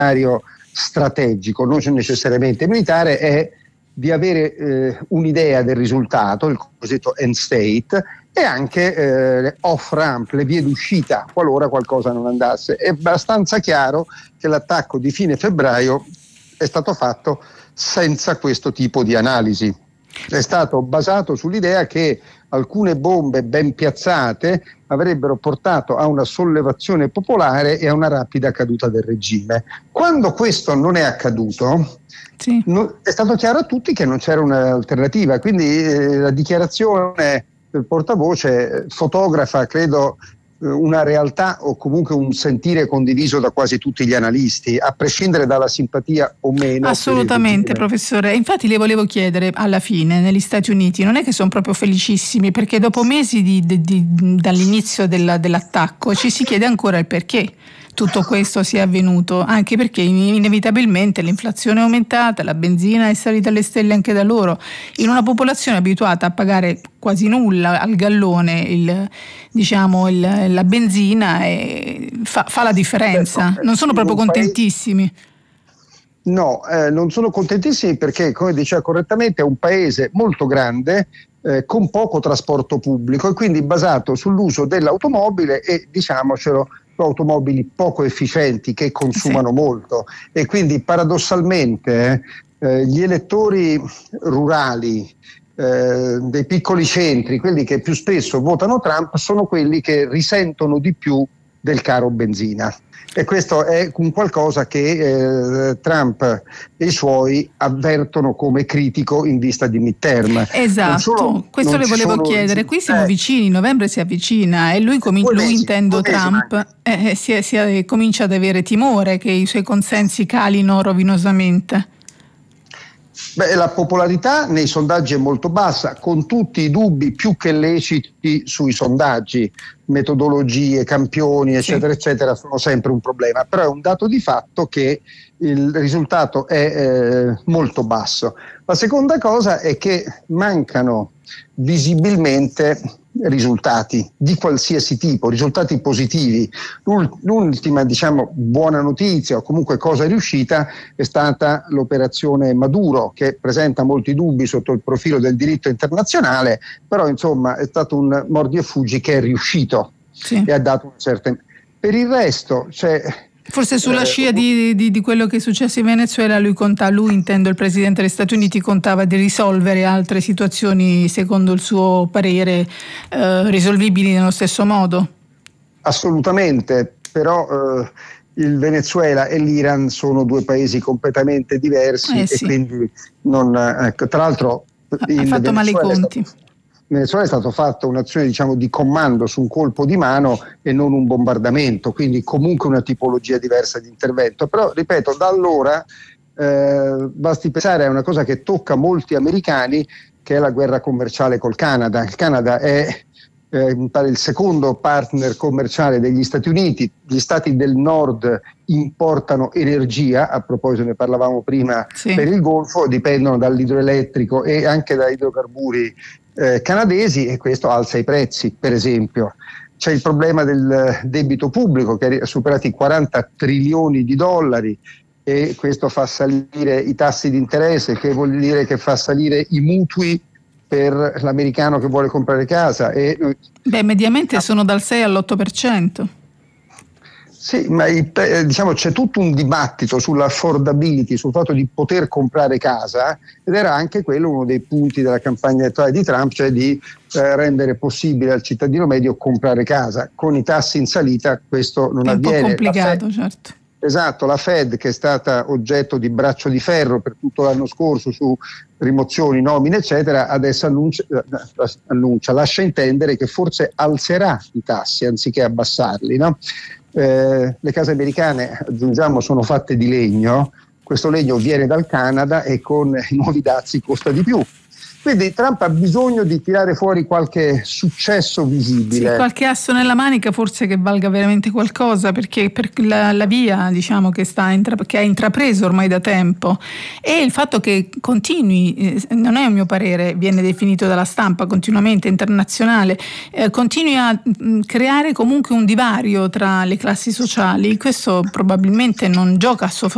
scenario strategico, non necessariamente militare, è di avere un'idea del risultato, il cosiddetto end state, e anche off-ramp, le vie d'uscita qualora qualcosa non andasse. È abbastanza chiaro che l'attacco di fine febbraio è stato fatto senza questo tipo di analisi. È stato basato sull'idea che alcune bombe ben piazzate avrebbero portato a una sollevazione popolare e a una rapida caduta del regime. Quando questo non è accaduto, sì, è stato chiaro a tutti che non c'era un'alternativa, quindi la dichiarazione del portavoce fotografa, credo, una realtà o comunque un sentire condiviso da quasi tutti gli analisti, a prescindere dalla simpatia o meno. Assolutamente, professore. Infatti le volevo chiedere, alla fine negli Stati Uniti non è che sono proprio felicissimi, perché dopo mesi dall'inizio dell'attacco ci si chiede ancora il perché tutto questo sia avvenuto, anche perché inevitabilmente l'inflazione è aumentata, la benzina è salita alle stelle anche da loro, in una popolazione abituata a pagare quasi nulla al gallone la benzina fa la differenza. Non sono proprio contentissimi. No, non sono contentissimi perché, come diceva correttamente, è un paese molto grande, con poco trasporto pubblico e quindi basato sull'uso dell'automobile e, diciamocelo, automobili poco efficienti che consumano molto, e quindi paradossalmente gli elettori rurali dei piccoli centri, quelli che più spesso votano Trump, sono quelli che risentono di più del caro benzina. E questo è un qualcosa che Trump e i suoi avvertono come critico in vista di midterm. Esatto, questo le volevo chiedere. Qui siamo vicini, novembre si avvicina e lui intendo Trump, comincia ad avere timore che i suoi consensi calino rovinosamente. Beh, la popolarità nei sondaggi è molto bassa, con tutti i dubbi più che leciti sui sondaggi, metodologie, campioni, eccetera, eccetera, sono sempre un problema, però è un dato di fatto che il risultato è molto basso. La seconda cosa è che mancano visibilmente risultati di qualsiasi tipo, risultati positivi. L'ultima, buona notizia o comunque cosa riuscita è stata l'operazione Maduro, che presenta molti dubbi sotto il profilo del diritto internazionale, però insomma è stato un mordi e fuggi che è riuscito e ha dato una certa. Per il resto c'è. Forse sulla scia di quello che è successo in Venezuela, lui intendo il Presidente degli Stati Uniti, contava di risolvere altre situazioni, secondo il suo parere, risolvibili nello stesso modo? Assolutamente, però il Venezuela e l'Iran sono due paesi completamente diversi e quindi non. Tra l'altro ha fatto male i conti. In Venezuela è stato fatto un'azione di comando su un colpo di mano e non un bombardamento, quindi comunque una tipologia diversa di intervento. Però, ripeto, da allora basti pensare a una cosa che tocca molti americani, che è la guerra commerciale col Canada. Il Canada è il secondo partner commerciale degli Stati Uniti. Gli stati del nord importano energia, a proposito ne parlavamo prima, per il Golfo, dipendono dall'idroelettrico e anche da idrocarburi canadesi, e questo alza i prezzi. Per esempio c'è il problema del debito pubblico che ha superato i 40 trilioni di dollari e questo fa salire i tassi di interesse, che vuol dire che fa salire i mutui per l'americano che vuole comprare casa. Mediamente sono dal 6 all'8%. Sì, ma c'è tutto un dibattito sull'affordability, sul fatto di poter comprare casa, ed era anche quello uno dei punti della campagna elettorale di Trump, cioè di rendere possibile al cittadino medio comprare casa. Con i tassi in salita questo non avviene. È un po' complicato, certo. Esatto, la Fed, che è stata oggetto di braccio di ferro per tutto l'anno scorso su rimozioni, nomine, eccetera, adesso lascia intendere che forse alzerà i tassi anziché abbassarli, no? Le case americane, aggiungiamo, sono fatte di legno, questo legno viene dal Canada e con i nuovi dazi costa di più. Quindi Trump ha bisogno di tirare fuori qualche successo visibile. Sì, qualche asso nella manica forse che valga veramente qualcosa, perché per la via che ha intrapreso ormai da tempo, e il fatto che continui, non è un mio parere, viene definito dalla stampa continuamente internazionale, continui a creare comunque un divario tra le classi sociali. Questo probabilmente non gioca a suo favore.